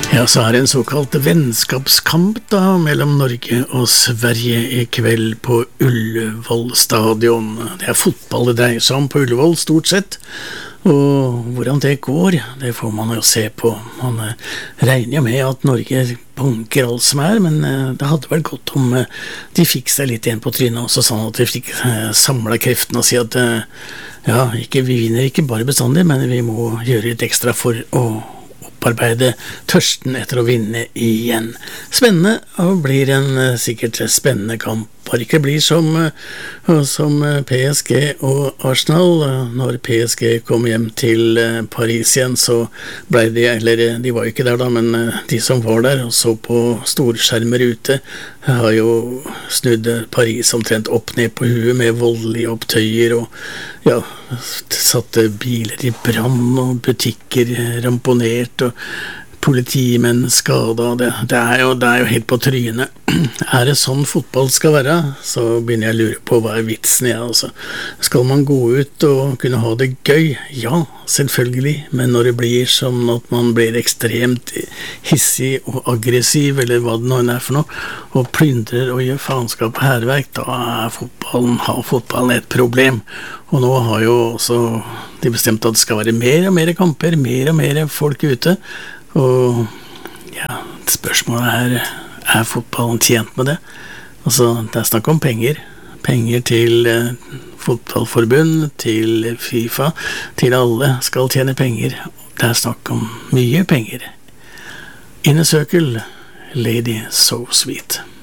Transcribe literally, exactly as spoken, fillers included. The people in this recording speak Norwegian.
Ja, så er det en såkalt vennskapskamp da, mellom Norge og Sverige i kveld på Ullevål stadion. Det er fotball det dreier seg om på Ullevål, stort sett. Og hvordan det går, det får man jo se på. Man eh, regner jo med at Norge bunker alt som er, men eh, det hadde vært godt om eh, de fikk seg litt igjen på trynet også, sånn at de fikk eh, samlet kreftene og si at eh, ja, ikke, vi vinner ikke bare bestandig, men vi må gjøre litt ekstra for å opparbeide tørsten etter å vinne igjen. Spennende, og blir en eh, sikkert spennende kamp. Bare ikke blir som, eh, som P S G og Arsenal. Når P S G kom hjem til eh, Paris igjen, så ble de, eller eh, de var jo ikke der da, men eh, de som var der og så på storskjermer ute, har jo snudd Paris omtrent opp ned på huet med voldelige opptøyer og ja, satte biler i brann og butikker ramponert og politimenn skada. Det, det, er jo, det er jo helt på trynet. Er det sånn fotball skal være, så begynner jeg å lure på hva er vitsen i, altså. Skal man gå ut og kunne ha det gøy? Ja, selvfølgelig, men når det blir som at man blir ekstremt hissig og aggressiv, eller hva det nå er for noe, og plyndrer og gjør faenskap og hærverk, da er fotballen, har fotballen et problem. Og nå har jo også de bestemt at det skal være mer og mer kamper, mer og mer folk ute, og ja, spørsmålet er, er fotballen tjent med det? Altså, det er snakk om penger. Penger til eh, fotballforbund, til FIFA, til alle skal tjene penger. Det er snakk om mye penger. Inner Circle, Lady So Sweet.